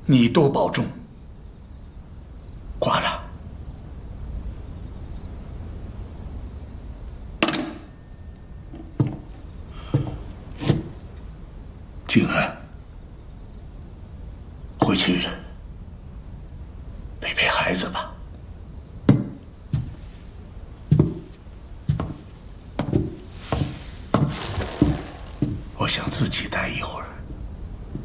你多保重。挂了。静儿，回去陪陪孩子吧。我想自己待一会儿。